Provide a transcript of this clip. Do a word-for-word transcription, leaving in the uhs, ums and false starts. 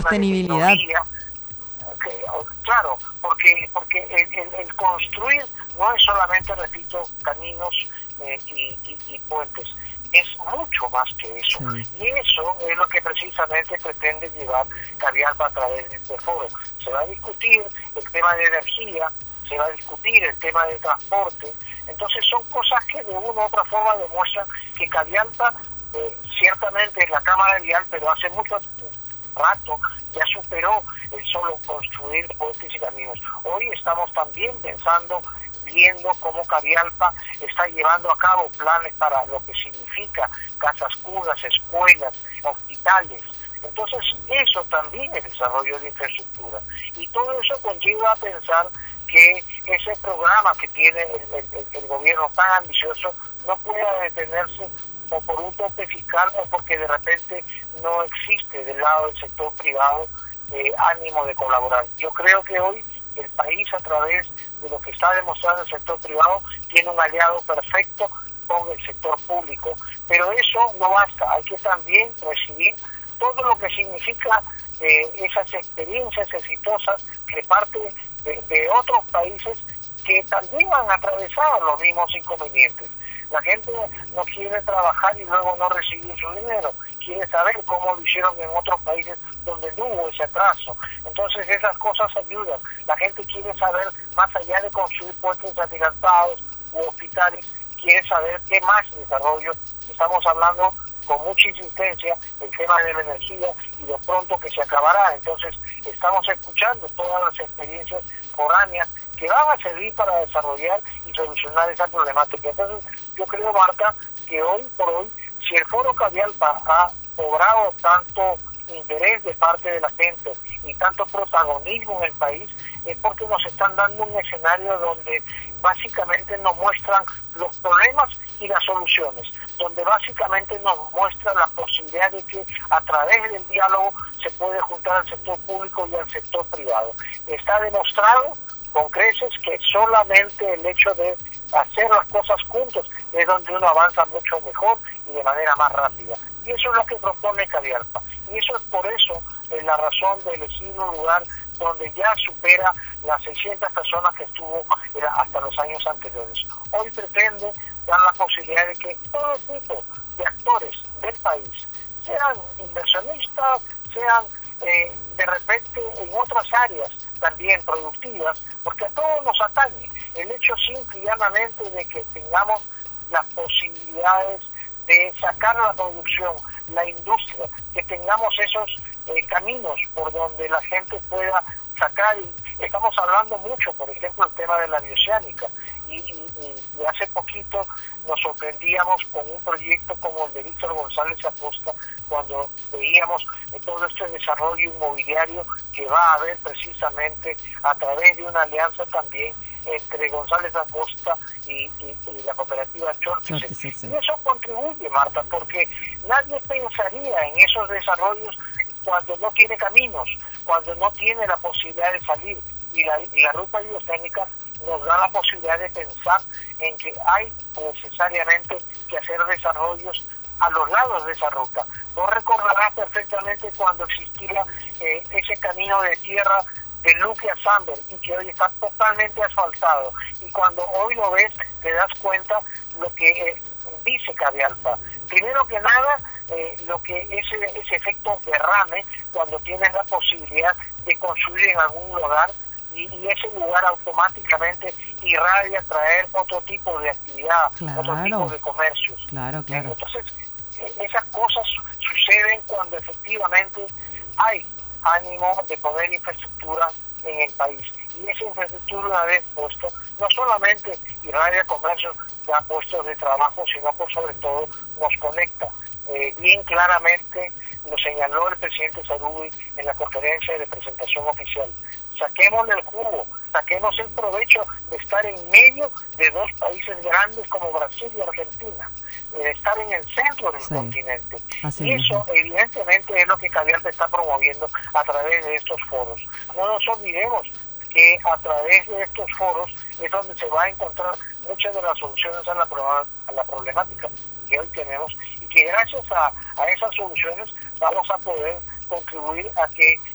sostenibilidad. Que, claro, porque porque el, el, el construir no es solamente, repito, caminos eh, y, y, y puentes, es mucho más que eso. Sí. Y eso es lo que precisamente pretende llevar Cabialpa a través de este foro. Se va a discutir el tema de energía, se va a discutir el tema de transporte. Entonces son cosas que de una u otra forma demuestran que Cabialpa eh, ciertamente es la Cámara Vial, pero hace mucho rato ya superó el solo construir puentes y caminos. Hoy estamos también pensando, viendo cómo Cabialpa está llevando a cabo planes para lo que significa casas curas, escuelas, hospitales. Entonces eso también es desarrollo de infraestructura. Y todo eso conlleva a pensar que ese programa que tiene el, el, el gobierno tan ambicioso no pueda detenerse o por un tope fiscal o porque de repente no existe del lado del sector privado eh, ánimo de colaborar. Yo creo que hoy el país, a través de lo que está demostrando el sector privado, tiene un aliado perfecto con el sector público, pero eso no basta, hay que también recibir todo lo que significa eh, esas experiencias exitosas que parte de, de otros países que también han atravesado los mismos inconvenientes. La gente no quiere trabajar y luego no recibir su dinero, quiere saber cómo lo hicieron en otros países donde no hubo ese atraso. Entonces esas cosas ayudan. La gente quiere saber, más allá de construir puentes agigantados u hospitales, quiere saber qué más desarrollo. Estamos hablando con mucha insistencia el tema de la energía y lo pronto que se acabará. Entonces estamos escuchando todas las experiencias foráneas que van a servir para desarrollar y solucionar esa problemática. Entonces yo creo, Marta, que hoy por hoy, si el Foro Cabialpa ha cobrado tanto interés de parte de la gente y tanto protagonismo en el país, es porque nos están dando un escenario donde básicamente nos muestran los problemas y las soluciones, donde básicamente nos muestra la posibilidad de que a través del diálogo se puede juntar al sector público y al sector privado. Está demostrado con creces que solamente el hecho de hacer las cosas juntos es donde uno avanza mucho mejor y de manera más rápida. Y eso es lo que propone Cabialpa. Y eso es por eso es la razón de elegir un lugar donde ya supera las seiscientas personas que estuvo hasta los años anteriores. Hoy pretende dar la posibilidad de que todo tipo de actores del país, sean inversionistas, sean eh, de repente en otras áreas también productivas, porque a todos nos atañe el hecho simple y llanamente de que tengamos las posibilidades de sacar la producción, la industria, que tengamos esos eh, caminos por donde la gente pueda sacar. Y estamos hablando mucho, por ejemplo, el tema de la bioceánica, y, y, y hace poquito nos sorprendíamos con un proyecto como el de Víctor González Acosta, cuando veíamos eh, todo este desarrollo inmobiliario que va a haber precisamente a través de una alianza también entre González Acosta y, y, y la cooperativa Chortice. Sí, sí. Y eso contribuye, Marta, porque nadie pensaría en esos desarrollos cuando no tiene caminos, cuando no tiene la posibilidad de salir. Y la, y la ruta biotécnica nos da la posibilidad de pensar en que hay necesariamente que hacer desarrollos a los lados de esa ruta. Vos recordarás perfectamente cuando existía eh, ese camino de tierra de Luque a Samber y que hoy está totalmente asfaltado, y cuando hoy lo ves te das cuenta lo que eh, dice Cabialpa. Primero que nada, eh, lo que ese, ese efecto derrame cuando tienes la posibilidad de construir en algún lugar y, y ese lugar automáticamente irradia traer otro tipo de actividad, claro, otro tipo de comercios. Claro, claro. Entonces, eh, esas cosas suceden cuando efectivamente hay ánimo de poner infraestructura en el país. Y esa infraestructura, una vez puesto, no solamente irradia comercio, da puestos de trabajo, sino por sobre todo nos conecta. Eh, bien claramente lo señaló el presidente Sarubi en la conferencia de presentación oficial. Saquemos el jugo, saquemos el provecho de estar en medio de dos países grandes como Brasil y Argentina, eh, estar en el centro del sí, continente. Y eso mismo, evidentemente es lo que Cabialpa está promoviendo a través de estos foros. No nos olvidemos que a través de estos foros es donde se va a encontrar muchas de las soluciones a la, a la problemática que hoy tenemos, y que gracias a, a esas soluciones vamos a poder contribuir a que